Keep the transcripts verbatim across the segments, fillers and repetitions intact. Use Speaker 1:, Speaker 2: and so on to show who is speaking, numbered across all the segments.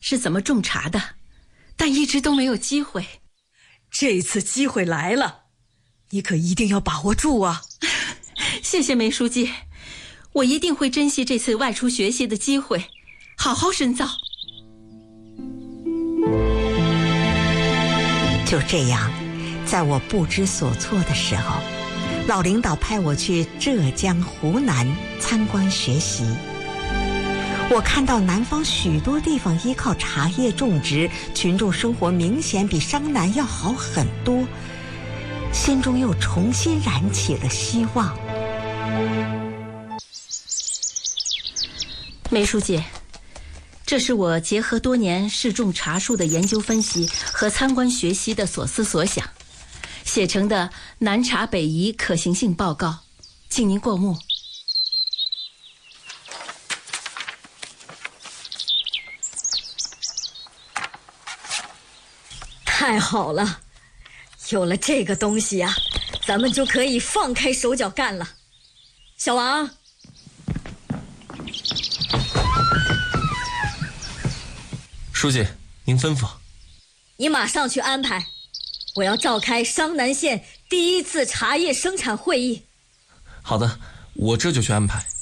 Speaker 1: 是怎么种茶的，但一直都没有机会。
Speaker 2: 这次机会来了，你可一定要把握住啊！
Speaker 1: 谢谢梅书记，我一定会珍惜这次外出学习的机会，好好深造。
Speaker 3: 就这样，在我不知所措的时候，老领导派我去浙江、湖南参观学习。我看到南方许多地方依靠茶叶种植，群众生活明显比商南要好很多，心中又重新燃起了希望。
Speaker 1: 梅书记，这是我结合多年试种茶树的研究分析和参观学习的所思所想，写成的南茶北移可行性报告，请您过目。
Speaker 2: 太好了，有了这个东西呀，咱们就可以放开手脚干了。小王，
Speaker 4: 书记，您吩咐。
Speaker 2: 你马上去安排，我要召开商南县第一次茶叶生产会议。
Speaker 4: 好的，我这就去安排。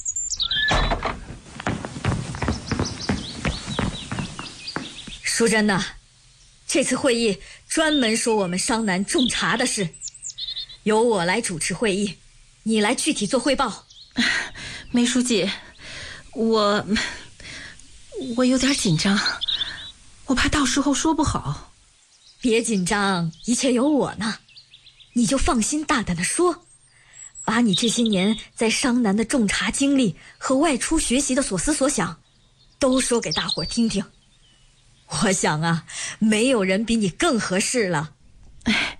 Speaker 2: 淑珍呐，这次会议专门说我们商南种茶的事，由我来主持会议，你来具体做汇报。
Speaker 1: 梅书记，我我有点紧张，我怕到时候说不好。
Speaker 2: 别紧张，一切有我呢，你就放心大胆地说，把你这些年在商南的种茶经历和外出学习的所思所想都说给大伙听听。我想啊，没有人比你更合适了。
Speaker 1: 哎，